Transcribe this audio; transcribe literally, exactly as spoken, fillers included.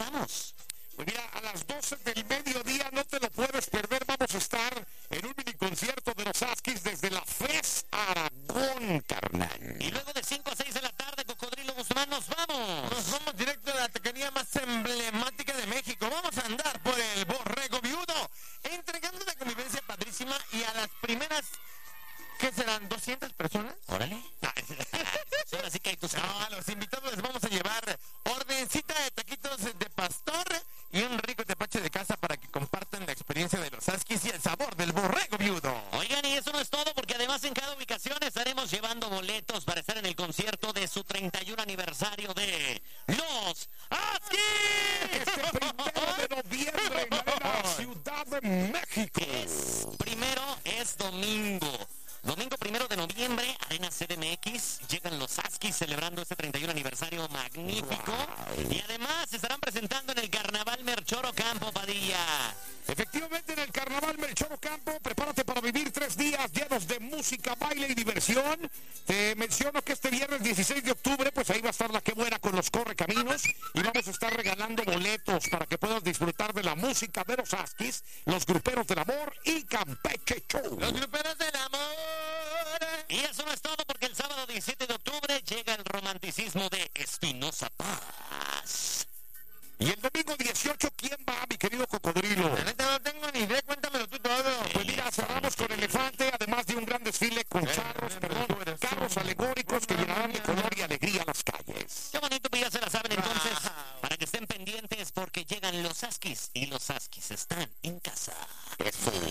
vamos? Pues mira, a las doce del mediodía no te lo puedes perder. Vamos a estar en un mini concierto de los Huskies desde la FES Aragón, carnal. Y luego de cinco a seis de la tarde, Cocodrilo Guzmán, nos vamos. Nos vamos directo a la taquería más emblemática de México. Vamos a andar por el Borrego Viudo, entregando una convivencia padrísima y a las primeras, ¿qué serán? ¿doscientas personas? Órale. Ahora sí que hay tus... No, a los invitados les vamos a llevar ordencita de taquitos de pastor y un rico tepache de casa para que compartan la experiencia de los Huskies y el sabor del Borrego Viudo. Oigan, y eso no es todo, porque además en cada ubicación estaremos llevando boletos para estar en el concierto de su treinta y uno aniversario de los Huskies. Este primero de noviembre en la Arena Ciudad de México. Es, primero es domingo. Domingo primero de noviembre, Arena C D M X, llegan los Huskies celebrando este treinta y uno aniversario magnífico. Wow. Y además se estarán presentando en el Carnaval Melchor Ocampo, Padilla. Efectivamente, en el Carnaval Melchor Ocampo, prepárate para vivir tres días llenos de música, baile y diversión. Te menciono que este viernes dieciséis de octubre, pues ahí va a estar la que buena con los Correcaminos y vamos a estar regalando boletos para que puedas disfrutar de la música de los Huskies, los Gruperos del Amor y Campeche Show. Los Gruperos del Amor. Y eso no es todo, porque el sábado diecisiete de octubre llega el romanticismo de Espinoza Paz. Y el domingo dieciocho, ¿quién va, mi querido Cocodrilo? La neta no tengo ni idea, cuéntamelo tú todo. Pues mira, cerramos con Elefante, además de un gran desfile con charros, perdón, carros alegóricos que llenarán de color y alegría las calles. Qué bonito, pues ya se la saben entonces, para que estén pendientes porque llegan los Huskies y los Huskies están en casa. Eso.